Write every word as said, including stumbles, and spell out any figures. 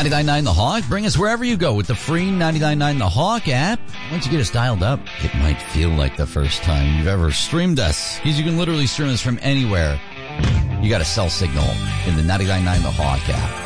ninety-nine point nine The Hawk. Bring us wherever you go with the free ninety-nine point nine The Hawk app. Once you get us dialed up, it might feel like the first time you've ever streamed us, because you can literally stream us from anywhere. You got a cell signal in the ninety-nine point nine The Hawk app.